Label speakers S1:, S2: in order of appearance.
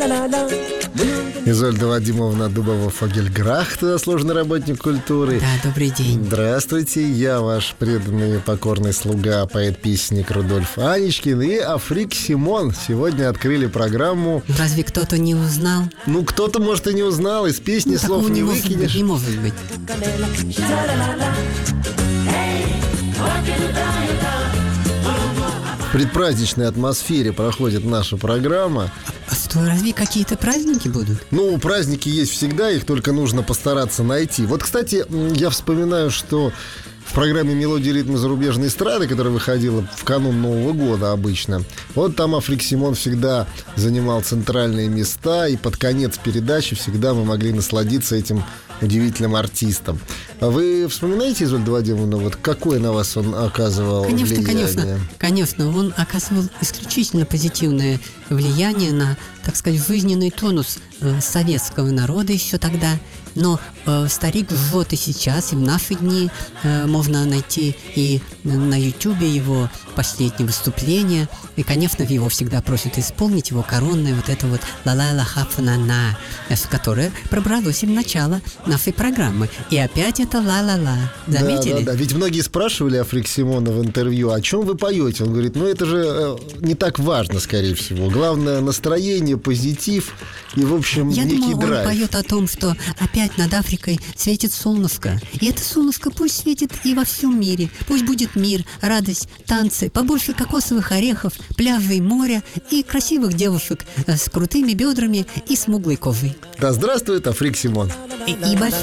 S1: Изольда Вадимовна Дубова-Фогельграхт, заслуженный работник культуры.
S2: Да, добрый день.
S1: Здравствуйте, я ваш преданный и покорный слуга, поэт-песенник Рудольф Аничкин и Африк Симон. Сегодня открыли программу.
S2: Разве кто-то не узнал?
S1: Ну, кто-то, может, и не узнал, из песни слов не выкинешь.
S2: Не может быть.
S1: В предпраздничной атмосфере проходит наша программа.
S2: А стой, разве какие-то праздники будут?
S1: Ну, праздники есть всегда, их только нужно постараться найти. Вот, кстати, я вспоминаю, что в программе «Мелодии, ритмы зарубежной эстрады», которая выходила в канун Нового года обычно, вот там Африк Симон всегда занимал центральные места, и под конец передачи всегда мы могли насладиться этим удивительным артистом. А вы вспоминаете, Изольда Вадимовна, вот какое на вас он оказывал влияние?
S2: Конечно, он оказывал исключительно позитивное влияние на, так сказать, жизненный тонус советского народа еще тогда. Но старик живет и сейчас, и в наши дни. Можно найти и на Ютубе его последнее выступление. И, конечно, его всегда просят исполнить его коронное вот это вот «ла-ла-ла-ха-фа-на-на», которое пробралось им в начало нашей программы. И опять это «ла-ла-ла». Заметили?
S1: Да. Ведь многие спрашивали Африк Симона в интервью, о чем вы поете? Он говорит, ну это же не так важно, скорее всего. Главное настроение, позитив и, в общем,
S2: Я
S1: некий
S2: думаю,
S1: драйв.
S2: Он поет о том, что опять над Африкой светит солнышко. И это солнышко пусть светит и во всем мире. Пусть будет мир, радость, танцы, побольше кокосовых орехов, пляжей, моря и красивых девушек с крутыми бедрами и смуглой кожей.
S1: Да здравствует Африк Симон.
S2: И большой